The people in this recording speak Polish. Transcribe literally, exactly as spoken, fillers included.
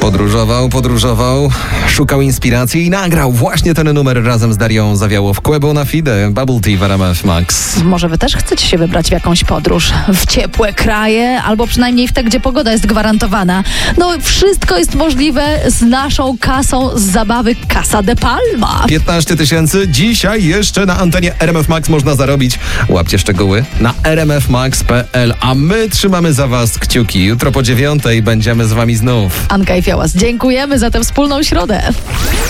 Podróżował, podróżował, szukał inspiracji i nagrał właśnie ten numer razem z Darią Zawiałow. Quebo na Fide, Bubble Tea w R M F Max. Może wy też chcecie się wybrać w jakąś podróż? W ciepłe kraje, albo przynajmniej w te, gdzie pogoda jest gwarantowana. No, wszystko jest możliwe z naszą kasą z zabawy Casa de Palma. piętnaście tysięcy dzisiaj jeszcze na antenie R M F Max można zarobić. Łapcie szczegóły na r m f max kropka p l, a my trzymamy za was kciuki. Jutro po dziewiątej będziemy z wami znów. Anka i Fiałas, dziękujemy za tę wspólną środę.